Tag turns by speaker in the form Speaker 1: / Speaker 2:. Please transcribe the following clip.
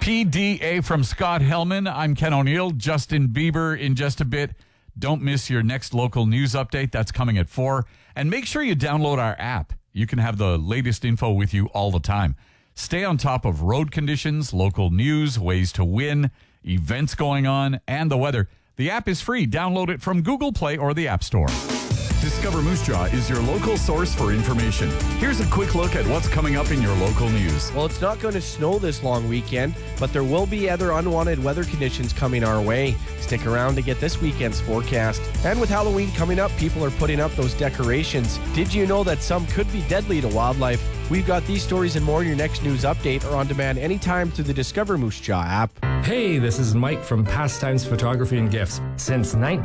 Speaker 1: PDA from Scott Hellman. I'm Ken O'Neill. Justin Bieber in just a bit. Don't miss your next local news update. That's coming at 4. And make sure you download our app. You can have the latest info with you all the time. Stay on top of road conditions, local news, ways to win, events going on, and the weather. The app is free. Download it from Google Play or the App Store. Discover Moose Jaw is your local source for information. Here's a quick look at what's coming up in your local news.
Speaker 2: Well, it's not going to snow this long weekend, but there will be other unwanted weather conditions coming our way. Stick around to get this weekend's forecast. And with Halloween coming up, people are putting up those decorations. Did you know that some could be deadly to wildlife? We've got these stories and more in your next news update or on demand anytime through the Discover Moose Jaw app.
Speaker 3: Hey, this is Mike from Pastimes Photography and Gifts. Since